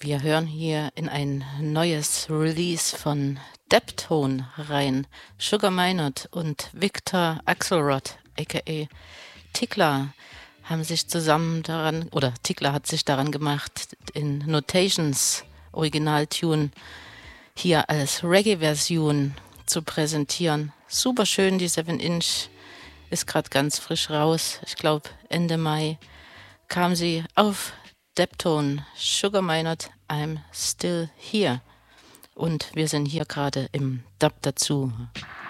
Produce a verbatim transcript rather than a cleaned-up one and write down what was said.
Wir hören hier in ein neues Release von Deptone rein. Sugar Minott und Victor Axelrod, aka Tikla, haben sich zusammen daran, oder Tikla hat sich daran gemacht, in Notations Originaltune hier als Reggae-Version zu präsentieren. Super schön, die seven Inch ist gerade ganz frisch raus. Ich glaube, Ende Mai kam sie auf Deptone, Sugar Minott, I'm Still Here. Und wir sind hier gerade im Dub dazu.